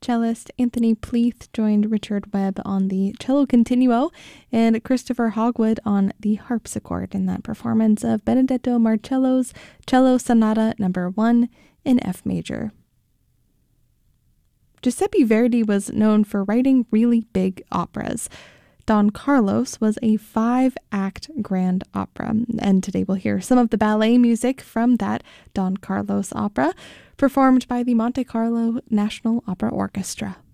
Cellist Anthony Pleath joined Richard Webb on the cello continuo and Christopher Hogwood on the harpsichord in that performance of Benedetto Marcello's Cello Sonata No. 1 in F major. Giuseppe Verdi was known for writing really big operas. Don Carlos was a 5-act grand opera, and today we'll hear some of the ballet music from that Don Carlos opera, performed by the Monte Carlo National Opera Orchestra.